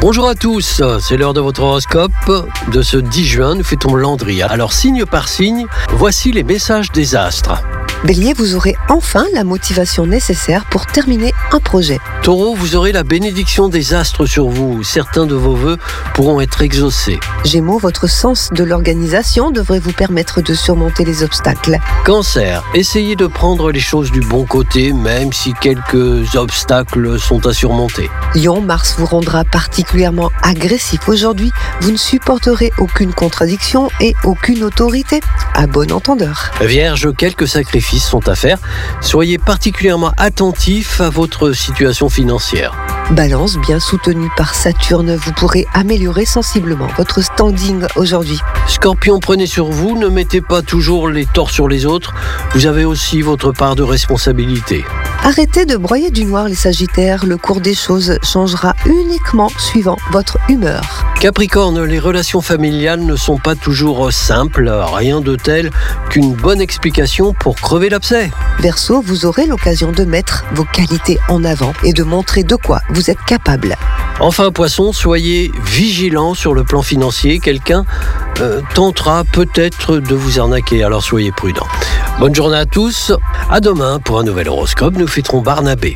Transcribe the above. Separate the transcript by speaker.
Speaker 1: Bonjour à tous, c'est l'heure de votre horoscope de ce 10 juin, nous fêtons Landry. Alors signe par signe, voici les messages des astres.
Speaker 2: Bélier, vous aurez enfin la motivation nécessaire pour terminer un projet.
Speaker 1: Taureau, vous aurez la bénédiction des astres sur vous, certains de vos vœux pourront être exaucés.
Speaker 2: Gémeaux, votre sens de l'organisation devrait vous permettre de surmonter les obstacles.
Speaker 1: Cancer, essayez de prendre les choses du bon côté, même si quelques obstacles sont à surmonter.
Speaker 2: Lion, Mars vous rendra particulièrement agressif aujourd'hui. Vous ne supporterez aucune contradiction et aucune autorité. À bon entendeur.
Speaker 1: Vierge, quelques sacrifices sont à faire. Soyez particulièrement attentif à votre situation financière.
Speaker 2: Balance, bien soutenu par Saturne, vous pourrez améliorer sensiblement votre standing aujourd'hui.
Speaker 1: Scorpion, prenez sur vous, ne mettez pas toujours les torts sur les autres. Vous avez aussi votre part de responsabilité.
Speaker 2: Arrêtez de broyer du noir les Sagittaires, le cours des choses changera uniquement suivant votre humeur.
Speaker 1: Capricorne, les relations familiales ne sont pas toujours simples, rien de tel qu'une bonne explication pour crever l'abcès.
Speaker 2: Verseau, vous aurez l'occasion de mettre vos qualités en avant et de montrer de quoi vous êtes capable.
Speaker 1: Enfin, Poisson, soyez vigilant sur le plan financier, quelqu'un tentera peut-être de vous arnaquer, alors soyez prudents. Bonne journée à tous, à demain pour un nouvel horoscope, nous fêterons Barnabé.